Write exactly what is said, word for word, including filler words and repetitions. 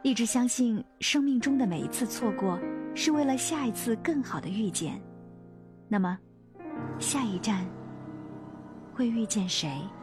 一直相信生命中的每一次错过是为了下一次更好的遇见。那么，下一站会遇见谁？